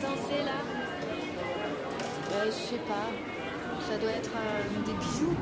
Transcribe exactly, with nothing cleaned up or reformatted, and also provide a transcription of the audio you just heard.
danser là? Euh, je sais pas. Ça doit être euh, des bijoux.